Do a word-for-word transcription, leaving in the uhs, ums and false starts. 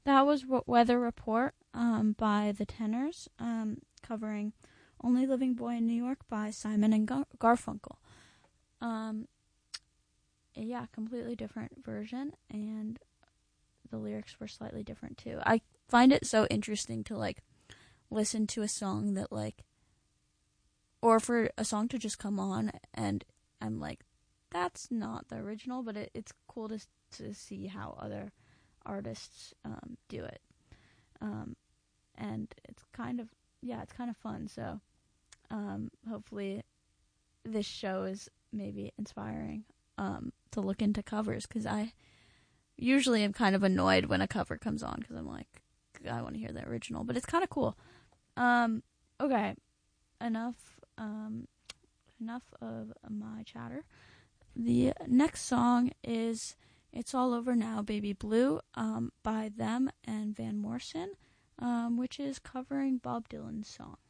That was Weather Report um, by the Tenors, um, covering Only Living Boy in New York by Simon and Gar- Garfunkel. Um, yeah, completely different version, and the lyrics were slightly different too. I find it so interesting to like listen to a song that like, or for a song to just come on and I'm like, that's not the original, but it, it's cool to to see how other artists um, do it. Um, and it's kind of, yeah, it's kind of fun. So um, hopefully this show is maybe inspiring um, to look into covers, because I usually am kind of annoyed when a cover comes on because I'm like, I want to hear the original, but it's kind of cool. Um, okay, enough, um, enough of my chatter. The next song is It's All Over Now, Baby Blue, um, by them and Van Morrison, um, which is covering Bob Dylan's song.